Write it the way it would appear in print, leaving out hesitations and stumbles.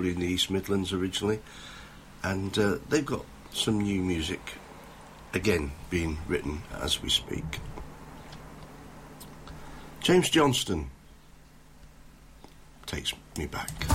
probably in the East Midlands originally, and they've got some new music, again, being written as we speak. James Johnston takes me back.